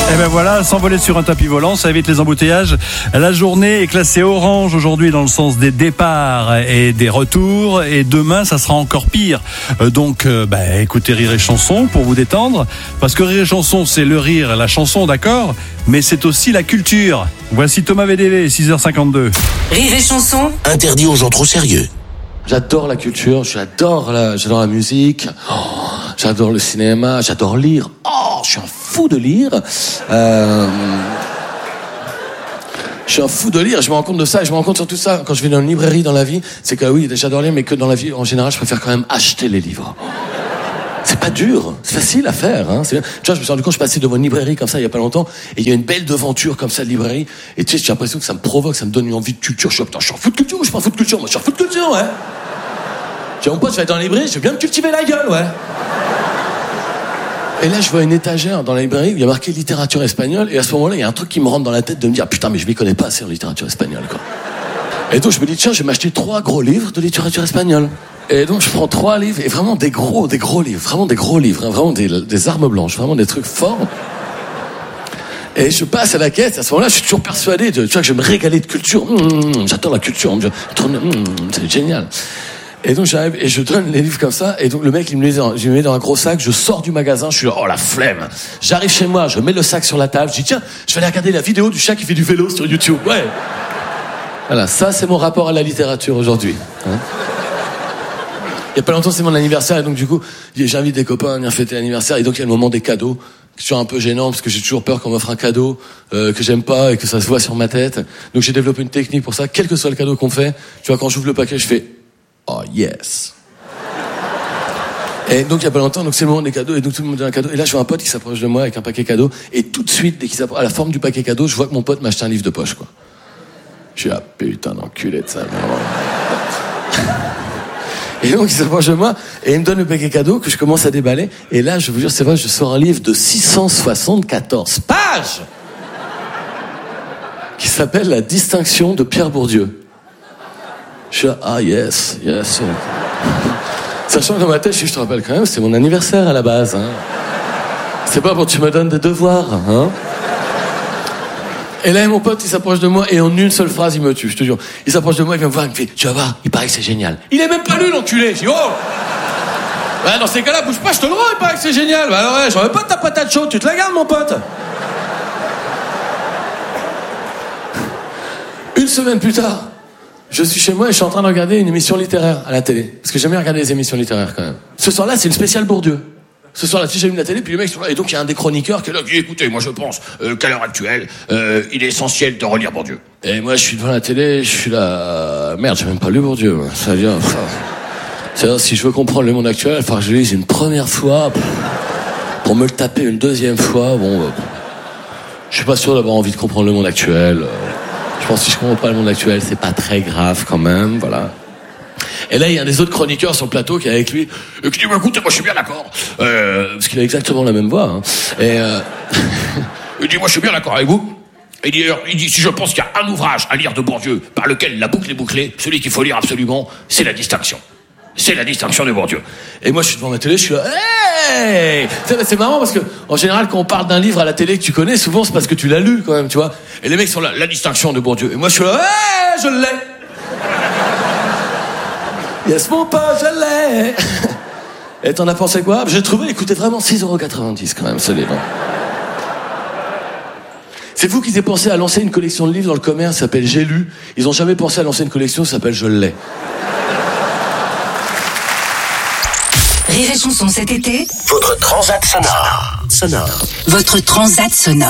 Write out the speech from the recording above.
Et ben voilà, s'envoler sur un tapis volant, ça évite les embouteillages. La journée est classée orange aujourd'hui dans le sens des départs et des retours. Et demain, ça sera encore pire. Donc, écoutez Rire et Chanson pour vous détendre. Parce que Rire et Chanson, c'est le rire, la chanson, d'accord, mais c'est aussi la culture. Voici Thomas VDV, 6h52. Rire et Chanson. Interdit aux gens trop sérieux. J'adore la culture, j'adore la musique, j'adore le cinéma, j'adore lire. Je suis un fou de lire. Je suis un fou de lire, je me rends compte de ça, et je me rends compte surtout ça quand je vais dans une librairie dans la vie, c'est que oui, j'adore lire, mais que dans la vie, en général, je préfère quand même acheter les livres. C'est pas dur, c'est facile à faire. Hein. C'est bien. Tu vois, je me suis rendu compte, je passais devant une librairie comme ça il y a pas longtemps, et il y a une belle devanture comme ça de librairie, et tu sais, j'ai l'impression que ça me provoque, ça me donne une envie de culture. Je suis putain, je suis en fou de culture ou je suis pas en fou de culture? Moi, je suis en fou de culture, ouais. J'ai mon pote, je vais être dans la librairie, je vais bien me cultiver la gueule, ouais. Et là, je vois une étagère dans la librairie où il y a marqué littérature espagnole, et à ce moment-là, il y a un truc qui me rentre dans la tête de me dire, putain, mais je m'y connais pas assez en littérature espagnole, quoi. Et donc, je me dis, tiens, je vais m'acheter 3 gros livres de littérature espagnole. Et donc, je prends 3 livres, et vraiment des gros livres, vraiment des gros livres, hein, vraiment des armes blanches, vraiment des trucs forts. Et je passe à la caisse, et à ce moment-là, je suis toujours persuadé tu vois, que je vais me régaler de culture. J'adore la culture, c'est génial. Et donc j'arrive et je donne les livres comme ça, et donc le mec il me les met dans un gros sac, je sors du magasin, je suis là, oh la flemme. J'arrive chez moi, je mets le sac sur la table, je dis tiens, je vais aller regarder la vidéo du chat qui fait du vélo sur YouTube. Ouais. Voilà, ça c'est mon rapport à la littérature aujourd'hui. Hein. Il y a pas longtemps c'est mon anniversaire, et donc du coup j'invite des copains à venir fêter l'anniversaire, et donc il y a le moment des cadeaux. C'est toujours un peu gênant parce que j'ai toujours peur qu'on m'offre un cadeau que j'aime pas et que ça se voit sur ma tête. Donc j'ai développé une technique pour ça, quel que soit le cadeau qu'on fait. Tu vois, quand j'ouvre le paquet, je fais oh yes. Et donc il y a pas longtemps, donc c'est le moment des cadeaux, et donc tout le monde me donne un cadeau. Et là je vois un pote qui s'approche de moi avec un paquet cadeau, et tout de suite dès qu'il s'approche à la forme du paquet cadeau, je vois que mon pote m'a acheté un livre de poche, quoi. Je suis putain d'enculé de ça. Et donc il s'approche de moi et il me donne le paquet cadeau que je commence à déballer, et là je vous jure c'est vrai, je sors un livre de 674 pages qui s'appelle La distinction de Pierre Bourdieu. Je suis là, ah yes. Sachant que dans ma tête, je te rappelle quand même, c'est mon anniversaire à la base. Hein. C'est pas pour que tu me donnes des devoirs. Hein. Et là, mon pote, il s'approche de moi, et en une seule phrase, il me tue, je te jure. Il s'approche de moi, il vient me voir, il me fait, tu vas voir, il paraît que c'est génial. Il est même pas lu, l'enculé. Je dis, oh! Bah, dans ces cas-là, bouge pas, je te le rends, il paraît que c'est génial. Bah, alors, ouais, j'en veux pas de ta patate chaude, tu te la gardes, mon pote. Une semaine plus tard, je suis chez moi et je suis en train de regarder une émission littéraire à la télé. Parce que j'aime bien regarder les émissions littéraires, quand même. Ce soir-là, c'est une spéciale Bourdieu. Ce soir-là, si j'ai vu la télé, puis les mecs sont là, et donc il y a un des chroniqueurs qui est là, qui dit, écoutez, moi je pense qu'à l'heure actuelle, il est essentiel de relire Bourdieu. Et moi je suis devant la télé, je suis là, merde, j'ai même pas lu Bourdieu. Moi. Ça vient, c'est-à-dire, si je veux comprendre le monde actuel, il faut que je le lise une première fois, pour me le taper une deuxième fois, je suis pas sûr d'avoir envie de comprendre le monde actuel. Je pense que si je comprends pas le monde actuel, c'est pas très grave quand même, voilà. Et là, il y a un des autres chroniqueurs sur le plateau qui est avec lui, et qui dit, écoutez, moi je suis bien d'accord, parce qu'il a exactement la même voix, hein. Et il dit, moi je suis bien d'accord avec vous. Il dit, si je pense qu'il y a un ouvrage à lire de Bourdieu par lequel la boucle est bouclée, celui qu'il faut lire absolument, c'est La distinction. C'est La distinction de Bourdieu. Et moi je suis devant ma télé, je suis là, hey! C'est marrant parce que, en général, quand on parle d'un livre à la télé que tu connais, souvent c'est parce que tu l'as lu quand même, tu vois. Et les mecs sont là, La distinction de Bourdieu. Et moi je suis là, hey, je l'ai! Yes, mon pote, je l'ai. Et t'en as pensé quoi? J'ai trouvé, il coûtait vraiment 6,90€ quand même, ce livre. C'est vous qui avez pensé à lancer une collection de livres dans le commerce, ça s'appelle J'ai lu. Ils ont jamais pensé à lancer une collection, ça s'appelle Je l'ai. Rire et Chanson cet été. Votre transat sonore. Votre transat sonore.